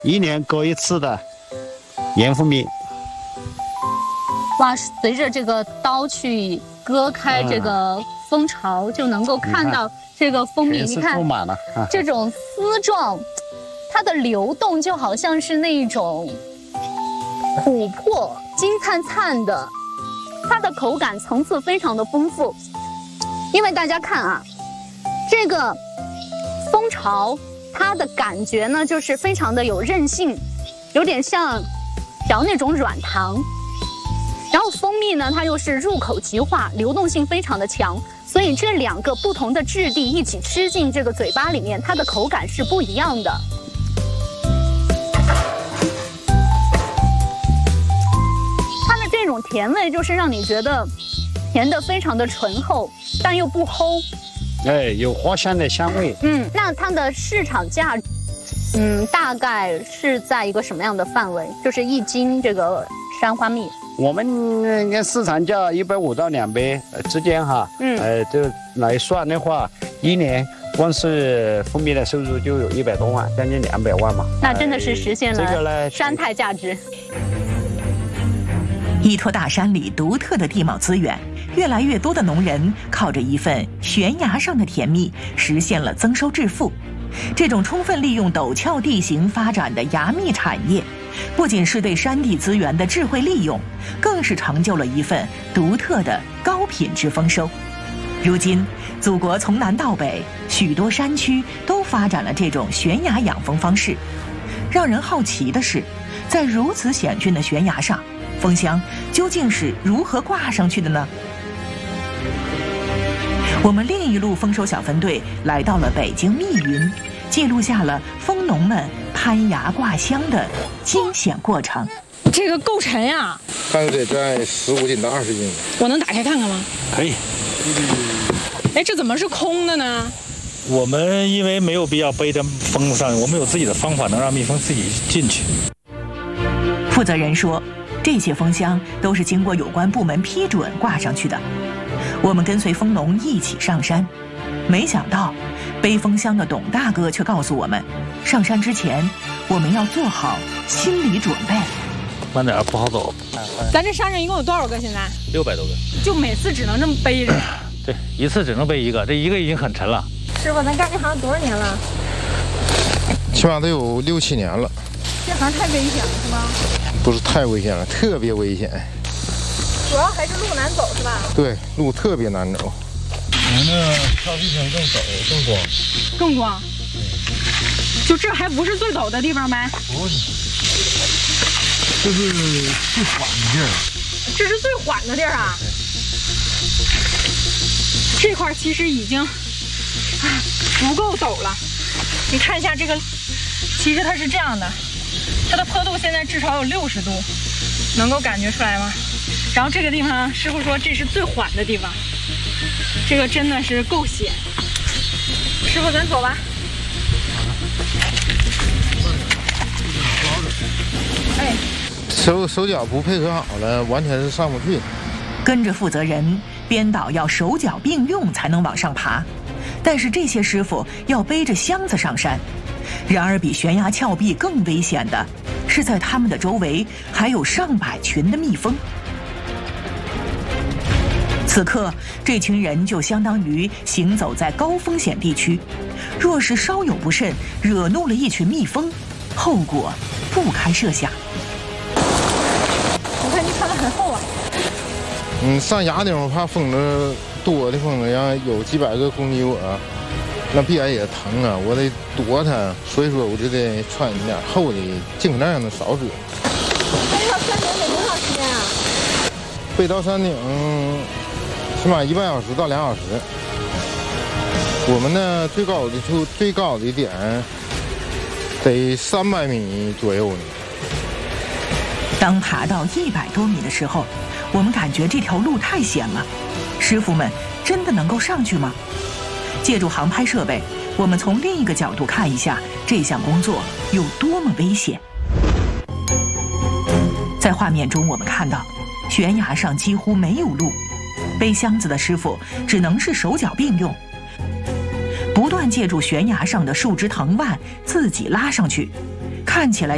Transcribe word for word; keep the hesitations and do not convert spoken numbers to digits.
一年割一次的盐蜂蜜。 哇，随着这个刀去割开这个蜂巢，嗯、就能够看到这个蜂蜜。你看， 布满了、啊、 这种丝状，它的流动就好像是那种琥珀、金灿灿的，它的口感层次非常的丰富。因为大家看啊，这个蜂巢。 它的感觉呢，就是非常的有韧性，有点像嚼那种软糖。然后蜂蜜呢，它又是入口即化，流动性非常的强，所以这两个不同的质地一起吃进这个嘴巴里面，它的口感是不一样的。它的这种甜味，就是让你觉得甜的非常的醇厚，但又不齁。 哎，有花香的香味。 嗯，那它的市场价，嗯，大概是在一个什么样的范围？就是一斤这个山花蜜， 我们跟市场价一百五到两百之间哈。嗯，呃，这来算的话，一年光是蜂蜜的收入就有一百多万，将近两百万嘛。 那真的是实现了这个呢山态价值。 依托大山里独特的地貌资源。 越来越多的农人靠着一份悬崖上的甜蜜，实现了增收致富。这种充分利用陡峭地形发展的崖蜜产业，不仅是对山地资源的智慧利用，更是成就了一份独特的高品质丰收。如今，祖国从南到北，许多山区都发展了这种悬崖养蜂方式。让人好奇的是，在如此险峻的悬崖上，蜂箱究竟是如何挂上去的呢？ 我们另一路丰收小分队来到了北京密云，记录下了蜂农们攀崖挂箱的惊险过程。 这个够沉呀！ 看着得在十五斤到二十斤。 我能打开看看吗？ 可以。 哎，这怎么是空的呢？ 我们因为没有必要背着蜂上，我们有自己的方法，能让蜜蜂自己进去。 负责人说，这些蜂箱都是经过有关部门批准挂上去的。 我们跟随蜂农一起上山，没想到背蜂箱的董大哥却告诉我们，上山之前我们要做好心理准备。 慢点，不好走。 咱这山上一共有多少个？现在六百多个。 就每次只能这么背着。 对，一次只能背一个，这一个已经很沉了。 师傅，咱干这行多少年了？ 起码得有六七年了。 这行太危险了，是吧？ 不是太危险了，特别危险。 主要还是路难走是吧？ 对，路特别难走。 我们这跳地层更陡更光。 更光。就这还不是最陡的地方呗？ 不是，这是最缓的地儿。 这是最缓的地儿啊！这块其实已经不够陡了。你看一下这个，其实它是这样的，它的坡度现在至少有六十度，能够感觉出来吗？ 然后这个地方，师傅说这是最缓的地方，这个真的是够险。师傅，咱走吧。哎， 手手脚不配合好了，完全是上不去。 跟着负责人编导要手脚并用才能往上爬，但是这些师傅要背着箱子上山。然而，比悬崖峭壁更危险的是，在他们的周围还有上百群的蜜蜂。 此刻，这群人就相当于行走在高风险地区，若是稍有不慎，惹怒了一群蜜蜂，后果不堪设想。 我看你穿得很厚啊。 嗯，上崖顶我怕蜂子多的蜂子，要有几百个攻击我，那必然也疼啊，我得躲它，所以说我就得穿一点厚的，尽可能让它少蛰。 那这条山顶得多长时间啊？ 背到山顶。 起码一半小时到两小时。我们呢最高的处最高的点得三百米左右呢。 当爬到一百多米的时候，我们感觉这条路太险了，师傅们真的能够上去吗？借助航拍设备，我们从另一个角度看一下这项工作有多么危险。在画面中，我们看到悬崖上几乎没有路。 背箱子的师傅只能是手脚并用，不断借助悬崖上的树枝藤蔓自己拉上去，看起来